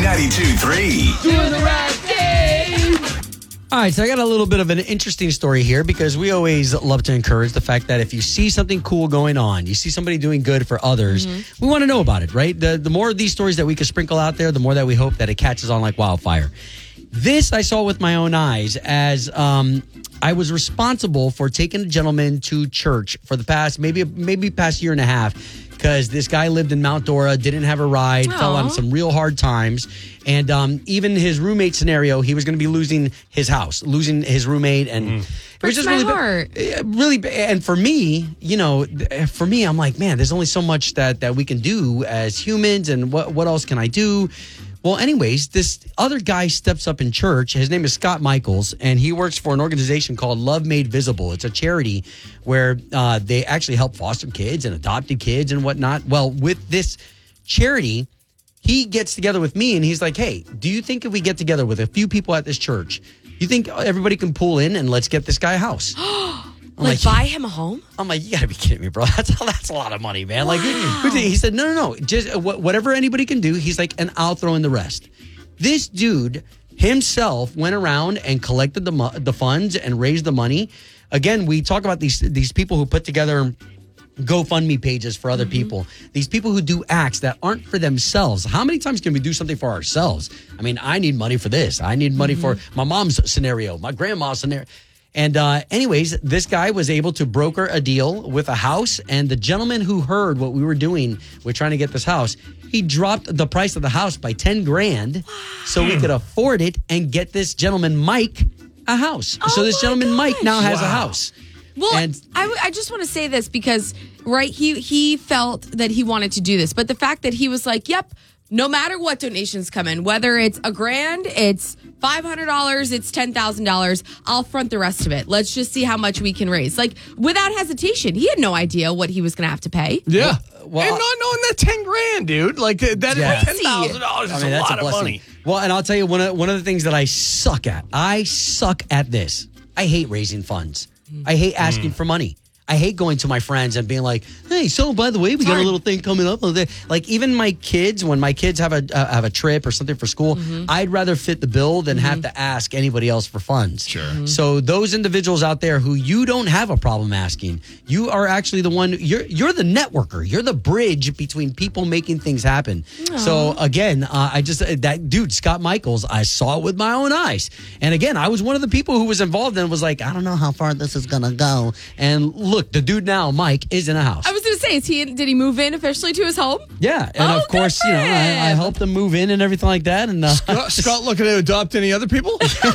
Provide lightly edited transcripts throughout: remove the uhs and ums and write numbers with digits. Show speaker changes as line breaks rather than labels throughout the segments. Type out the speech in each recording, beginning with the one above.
K92.3.
Doing the right thing.
All right, so I got a little bit of an interesting story here because we always love to encourage the fact that if you see something cool going on, you see somebody doing good for others, we want to know about it, right? The more of these stories that we can sprinkle out there, the more that we hope that it catches on like wildfire. This I saw with my own eyes as I was responsible for taking a gentleman to church for the past, maybe past year and a half, because this guy lived in Mount Dora, didn't have a ride, fell on some real hard times. And even his roommate scenario, he was going to be losing his house, losing his roommate. And it was just really, and for me, I'm like, man, there's only so much that we can do as humans. And what else can I do? Well, anyways, this other guy steps up in church. His name is Scott Michaels, and he works for an organization called Love Made Visible. It's a charity where they actually help foster kids and adopted kids and whatnot. Well, with this charity, he gets together with me, and he's like, hey, do you think if we get together with a few people at this church, you think everybody can pull in and let's get this guy a house?
Like buy him a home?
I'm like, you gotta be kidding me, bro. That's a lot of money, man. Wow. Like, he said, no. Just whatever anybody can do. He's like, and I'll throw in the rest. This dude himself went around and collected the funds and raised the money. Again, we talk about these people who put together GoFundMe pages for other people. These people who do acts that aren't for themselves. How many times can we do something for ourselves? I mean, I need money for this. I need money for my mom's scenario, my grandma's scenario. And anyways, this guy was able to broker a deal with a house, and the gentleman who heard what we were doing, we're trying to get this house, he dropped the price of the house by $10,000 so we could afford it and get this gentleman, Mike, a house. So this gentleman, Mike, now has a house.
Well, and I just want to say this because, right, he felt that he wanted to do this, but the fact that he was like, yep, no matter what donations come in, whether it's $1,000, it's $500, it's $10,000, I'll front the rest of it. Let's just see how much we can raise. Like, without hesitation. He had no idea what he was going to have to pay.
Yeah. Well, and not knowing that $10,000, dude. Like, that is $10,000 is a lot of money.
Well, and I'll tell you, one of the things that I suck at this. I hate raising funds. I hate asking for money. I hate going to my friends and being like, hey, so by the way, we got a little thing coming up. Like even my kids, when my kids have a trip or something for school, I'd rather fit the bill than have to ask anybody else for funds.
Sure.
So those individuals out there who you don't have a problem asking, you are actually the one, you're the networker. You're the bridge between people making things happen. Aww. So again, that dude, Scott Michaels, I saw it with my own eyes. And again, I was one of the people who was involved and was like, I don't know how far this is going to go. And look, the dude now, Mike, is in a house.
I was going to say, did he move in officially to his home?
Yeah, and of course, I helped him move in and everything like that. And
Scott looking to adopt any other people?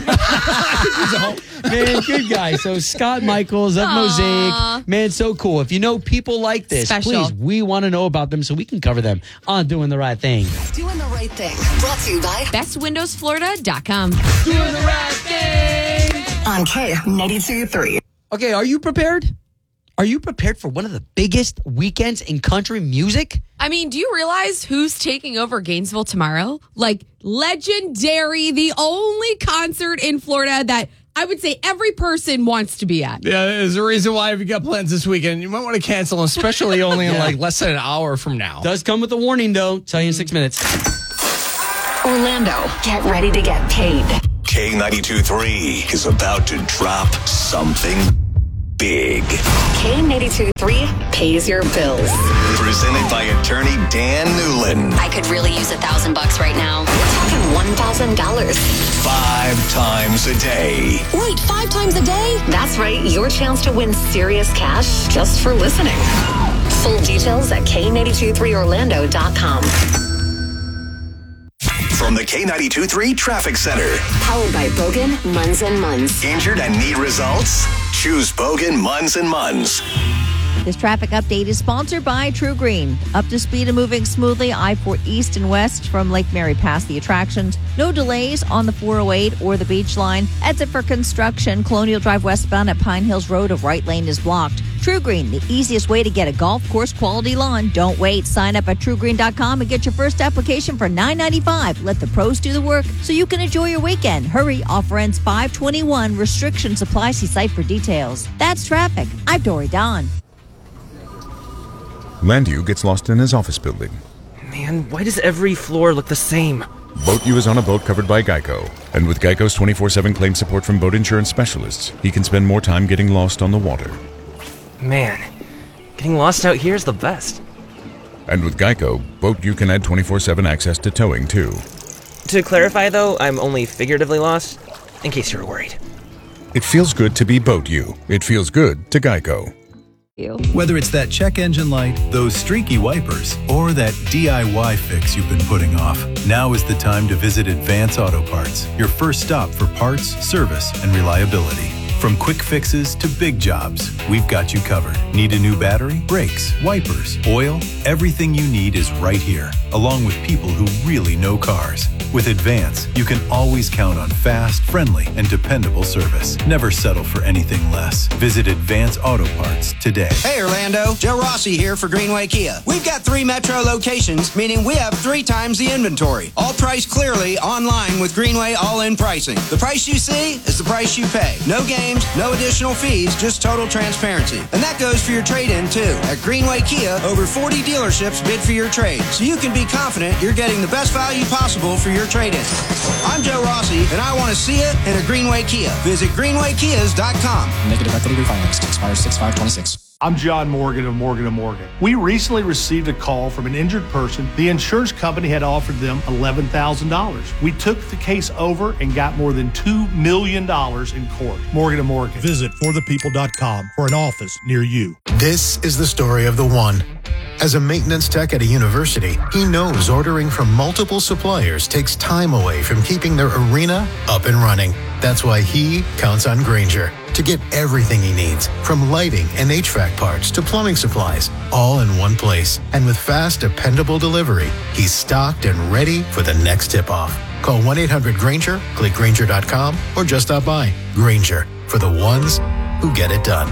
Man, good guy. So Scott Michaels of Mosaic, man, so cool. If you know people like this, please, we want to know about them so we can cover them on Doing the Right Thing.
Doing the Right Thing, brought to you by
bestwindowsflorida.com.
Doing the right thing
on K92.3.
Okay, are you prepared? Are you prepared for one of the biggest weekends in country music?
I mean, do you realize who's taking over Gainesville tomorrow? Like, legendary, the only concert in Florida that I would say every person wants to be at.
Yeah, there's a reason why if you got plans this weekend, you might want to cancel, especially only in like less than an hour from now.
Does come with a warning, though. Tell you in 6 minutes.
Orlando, get ready to get paid. K92.3 is about to drop something big. K92.3 pays your bills. Presented by attorney Dan Newlin.
I could really use $1,000 right now.
We're talking $1,000.
5
times a day.
Wait, 5 times a day?
That's right. Your chance to win serious cash just for listening. Full details at K923Orlando.com. From the K92.3 Traffic Center. Powered by Bogan, Munz & Munz. Injured and need results? Choose Bogan, Munz & Munz.
This traffic update is sponsored by True Green. Up to speed and moving smoothly, I-4 east and west from Lake Mary past the attractions. No delays on the 408 or the beach line. Exit for construction. Colonial Drive westbound at Pine Hills Road, a right lane is blocked. True Green, the easiest way to get a golf course quality lawn. Don't wait. Sign up at TrueGreen.com and get your first application for $9.95. Let the pros do the work so you can enjoy your weekend. Hurry. Offer ends 5/21. Restrictions apply. See site for details. That's traffic. I'm Dory Don.
Landu gets lost in his office building.
Man, why does every floor look the same?
Boat U is on a boat covered by Geico. And with Geico's 24/7 claim support from boat insurance specialists, he can spend more time getting lost on the water.
Man, getting lost out here is the best.
And with Geico, Boat U can add 24/7 access to towing, too.
To clarify, though, I'm only figuratively lost, in case you're worried.
It feels good to be Boat U. It feels good to Geico.
Whether it's that check engine light, those streaky wipers, or that DIY fix you've been putting off, now is the time to visit Advance Auto Parts, your first stop for parts, service, and reliability. From quick fixes to big jobs, we've got you covered. Need a new battery, brakes, wipers, oil? Everything you need is right here, along with people who really know cars. With Advance, you can always count on fast, friendly, and dependable service. Never settle for anything less. Visit Advance Auto Parts today.
Hey Orlando, Joe Rossi here for Greenway Kia. We've got 3 metro locations, meaning we have 3 times the inventory. All priced clearly online with Greenway all-in pricing. The price you see is the price you pay. No games, no additional fees, just total transparency. And that goes for your trade-in too. At Greenway Kia, over 40 dealerships bid for your trade, so you can be confident you're getting the best value possible for your trade-in. I'm Joe Rossi, and I want to see it in a Greenway Kia. Visit greenwaykias.com.
Negative equity refinanced. Expires 6/5/26.
I'm John Morgan of Morgan & Morgan. We recently received a call from an injured person. The insurance company had offered them $11,000. We took the case over and got more than $2 million in court. Morgan & Morgan.
Visit forthepeople.com for an office near you.
This is the story of the one. As a maintenance tech at a university, he knows ordering from multiple suppliers takes time away from keeping their arena up and running. That's why he counts on Grainger to get everything he needs, from lighting and HVAC parts to plumbing supplies, all in one place. And with fast, dependable delivery, he's stocked and ready for the next tip-off. Call 1-800-GRAINGER, click Grainger.com, or just stop by. Grainger, for the ones who get it done.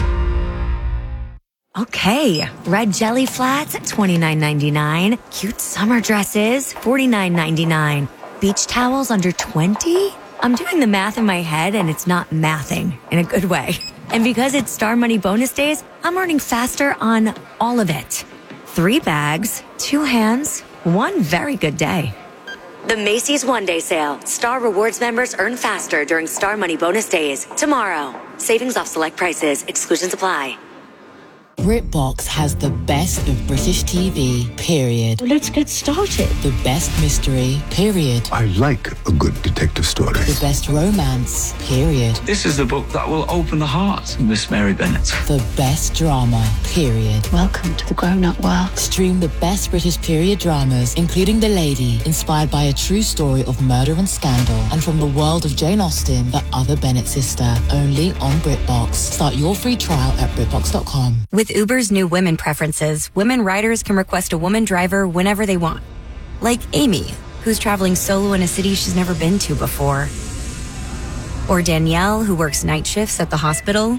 Okay, red jelly flats at $29.99. Cute summer dresses, $49.99. Beach towels under $20? I'm doing the math in my head and it's not mathing in a good way. And because it's Star Money bonus days, I'm earning faster on all of it. 3 bags, 2 hands, 1 very good day. The Macy's One Day Sale. Star Rewards members earn faster during Star Money bonus days. Tomorrow. Savings off select prices. Exclusions apply.
BritBox has the best of British TV, period.
Let's get started.
The best mystery, period.
I like a good detective story.
The best romance, period.
This is the book that will open the heart of Miss Mary Bennet.
The best drama, period.
Welcome to the grown-up world.
Stream the best British period dramas, including The Lady, inspired by a true story of murder and scandal, and from the world of Jane Austen, the other Bennet sister, only on BritBox. Start your free trial at BritBox.com.
With Uber's new women preferences, women riders can request a woman driver whenever they want. Like Amy, who's traveling solo in a city she's never been to before. Or Danielle, who works night shifts at the hospital.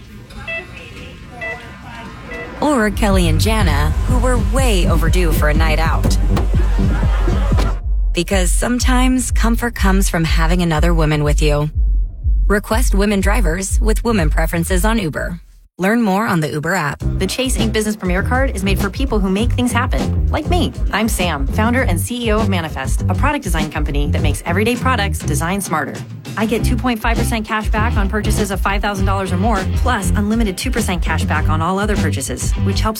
Or Kelly and Jana, who were way overdue for a night out. Because sometimes comfort comes from having another woman with you. Request women drivers with women preferences on Uber. Learn more on the Uber app.
The Chase Ink Business Premier Card is made for people who make things happen, like me. I'm Sam, founder and CEO of Manifest, a product design company that makes everyday products designed smarter. I get 2.5% cash back on purchases of $5,000 or more, plus unlimited 2% cash back on all other purchases, which helps